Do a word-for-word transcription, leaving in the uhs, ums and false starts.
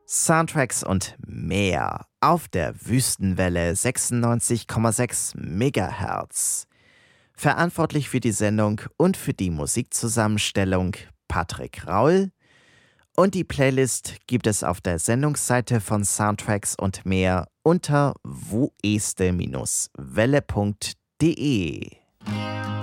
Soundtracks und mehr auf der Wüstenwelle sechsundneunzig Komma sechs Megahertz. Verantwortlich für die Sendung und für die Musikzusammenstellung Patrick Raul. Und die Playlist gibt es auf der Sendungsseite von Soundtracks und mehr unter wueste Bindestrich welle punkt de.